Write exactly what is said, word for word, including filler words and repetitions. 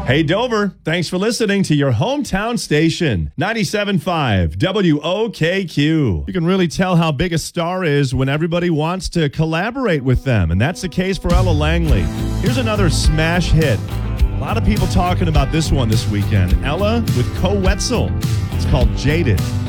Hey, Dover, thanks for listening to your hometown station, ninety-seven point five W O K Q. You can really tell how big a star is when everybody wants to collaborate with them, and that's the case for Ella Langley. Here's another smash hit. A lot of people talking about this one this weekend. Ella with Co Wetzel. It's called Jaded.